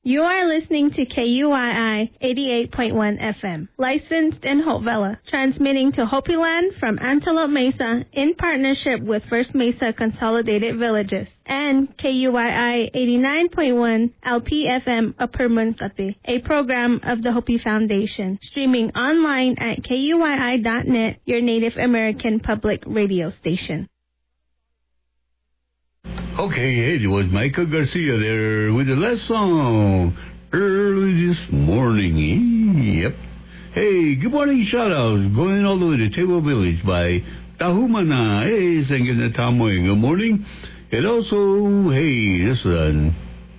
You are listening to KUII 88.1 FM, licensed in Hope Valley, transmitting to Hopi Land from Antelope Mesa in partnership with First Mesa Consolidated Villages, and KUII 89.1 LPFM Upper Munkate, a program of the Hopi Foundation, streaming online at KUII.net, your Native American public radio station. Okay, hey, it was Michael Garcia there with the last song, Early This Morning. Yep. Hey, good morning shout-outs going all the way to Table Village by Tahumana. Hey, singing the Tamoy. Good morning. And also, hey, this one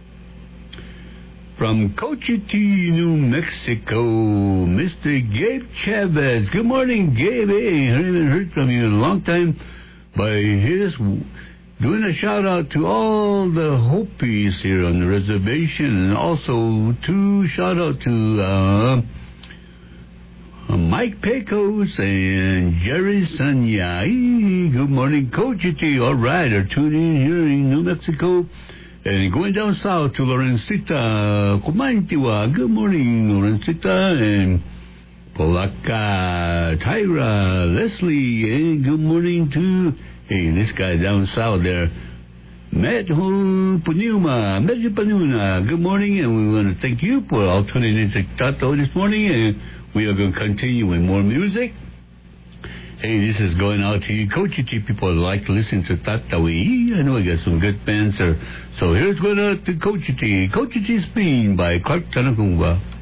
from Cochiti, New Mexico, Mr. Gabe Chavez. Good morning, Gabe. Hey, I haven't heard from you in a long time, but here's doing a shout-out to all the Hopis here on the reservation, and also to shout-out to Mike Pecos and Jerry Sanya. Good morning, Cochiti. All right, they're tuning in here in New Mexico. And going down south to Lorencita, Kumaintiwa. Good morning, Lorencita. And Polaka, Tyra, Leslie. And good morning to... Hey, this guy down south there, Medyo Panuna. Good morning, and we want to thank you for all tuning in to Tato this morning, and we are going to continue with more music. Hey, this is going out to you Cochiti people who like to listen to Tatawi. I know I got some good bands there. So here's going out to Cochiti. Cochiti Spin by Clark Tanakungwa.